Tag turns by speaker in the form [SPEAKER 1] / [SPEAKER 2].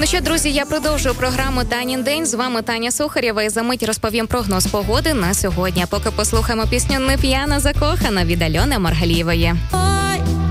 [SPEAKER 1] Ну що, друзі, я продовжую програму «Танін день». З вами Таня Сухарєва і за мить розповім прогноз погоди на сьогодні. Поки послухаємо пісню «Не п'яна закохана» від Альони Маргалієвої.